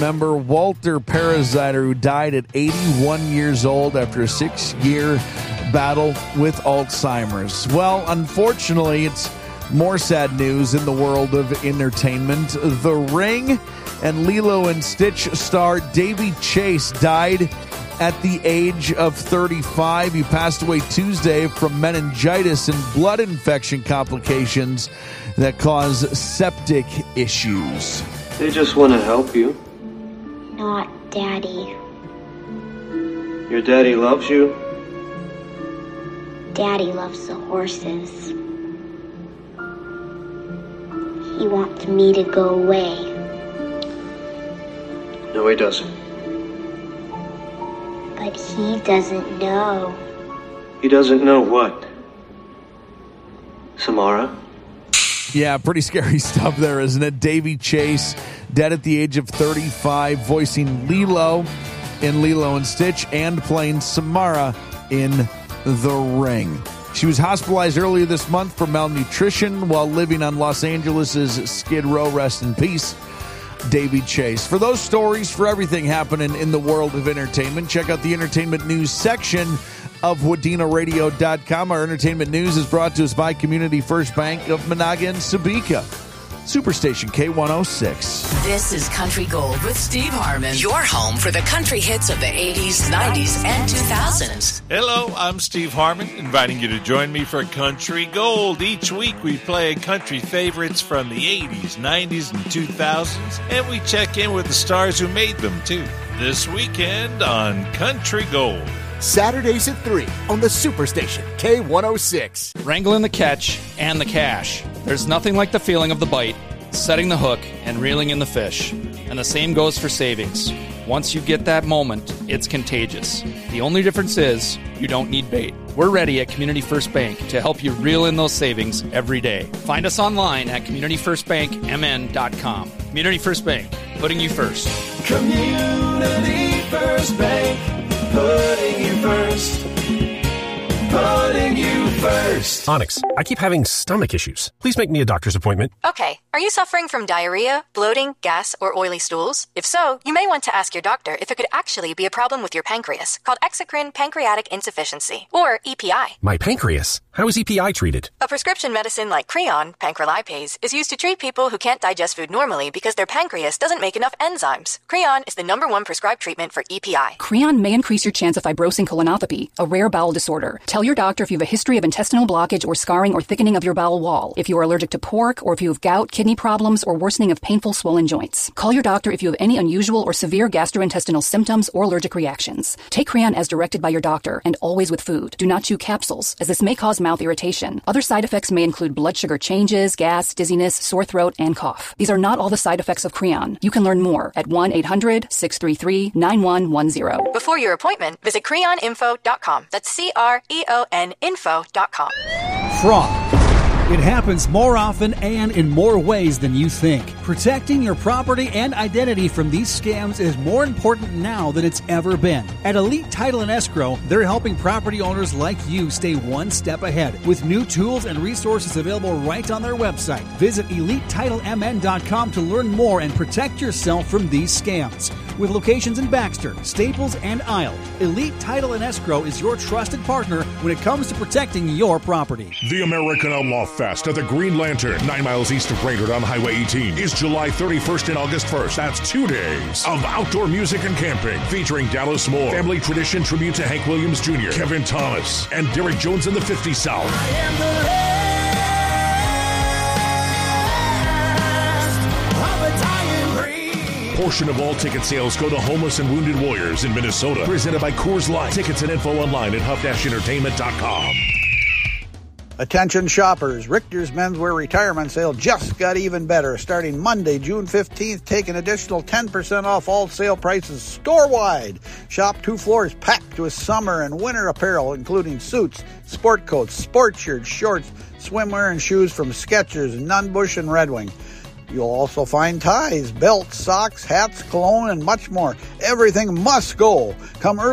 member Walter Paraziter, who died at 81 years old after a 6-year battle with Alzheimer's. Well, unfortunately, it's more sad news in the world of entertainment. The Ring and Lilo and Stitch star Davy Chase died at the age of 35. He passed away Tuesday from meningitis and blood infection complications that cause septic issues. They just want to help you. Not Daddy. Your daddy loves you? Daddy loves the horses. He wants me to go away. No, he doesn't. But he doesn't know. He doesn't know what? Samara? Yeah, pretty scary stuff there, isn't it? Davy Chase, dead at the age of 35, voicing Lilo in Lilo and Stitch and playing Samara in The Ring. She was hospitalized earlier this month for malnutrition while living on Los Angeles' Skid Row. Rest in peace, Davy Chase. For those stories, for everything happening in the world of entertainment, check out the entertainment news section of WadinaRadio.com. Our entertainment news is brought to us by Community First Bank of Monaga and Sabika. Superstation K106. This is Country Gold with Steve Harmon, your home for the country hits of the 80s, 90s, and 2000s. Hello, I'm Steve Harmon, inviting you to join me for Country Gold. Each week we play country favorites from the 80s, 90s, and 2000s, and we check in with the stars who made them, too. This weekend on Country Gold. Saturdays at 3 on the Superstation K106. Wrangling the catch and the cash. There's nothing like the feeling of the bite, setting the hook, and reeling in the fish. And the same goes for savings. Once you get that moment, it's contagious. The only difference is you don't need bait. We're ready at Community First Bank to help you reel in those savings every day. Find us online at CommunityFirstBankMN.com. Community First Bank, putting you first. Community First Bank. Putting you first. Putting you first. Onyx, I keep having stomach issues. Please make me a doctor's appointment. Okay. Are you suffering from diarrhea, bloating, gas, or oily stools? If so, you may want to ask your doctor if it could actually be a problem with your pancreas, called exocrine pancreatic insufficiency, or EPI. My pancreas? How is EPI treated? A prescription medicine like Creon, pancrelipase, is used to treat people who can't digest food normally because their pancreas doesn't make enough enzymes. Creon is the #1 prescribed treatment for EPI. Creon may increase your chance of fibrosing colonopathy, a rare bowel disorder. Tell your doctor if you have a history of intestinal blockage or scarring or thickening of your bowel wall, if you are allergic to pork, or if you have gout, kidney problems, or worsening of painful swollen joints. Call your doctor if you have any unusual or severe gastrointestinal symptoms or allergic reactions. Take Creon as directed by your doctor and always with food. Do not chew capsules, as this may cause mouth irritation. Other side effects may include blood sugar changes, gas, dizziness, sore throat, and cough. These are not all the side effects of Creon. You can learn more at 1-800-633-9110. Before your appointment, visit creoninfo.com. That's CREON info.com. Fraud. It happens more often and in more ways than you think. Protecting your property and identity from these scams is more important now than it's ever been. At Elite Title and Escrow, they're helping property owners like you stay one step ahead with new tools and resources available right on their website. Visit EliteTitleMN.com to learn more and protect yourself from these scams. With locations in Baxter, Staples, and Isle, Elite Title and Escrow is your trusted partner when it comes to protecting your property. The American Outlaw Fest at the Green Lantern, 9 miles east of Brainerd on Highway 18, is July 31st and August 1st. That's 2 days of outdoor music and camping, featuring Dallas Moore, Family Tradition tribute to Hank Williams Jr., Kevin Thomas, and Derek Jones and the 50 South. Portion of all ticket sales go to homeless and wounded warriors in Minnesota. Presented by Coors Light. Tickets and info online at huff-entertainment.com. Attention shoppers, Richter's Menswear Retirement Sale just got even better. Starting Monday, June 15th, take an additional 10% off all sale prices store-wide. Shop 2 floors packed with summer and winter apparel, including suits, sport coats, sport shirts, shorts, swimwear, and shoes from Skechers, Nunn Bush, and Red Wing. You'll also find ties, belts, socks, hats, cologne, and much more. Everything must go. Come early.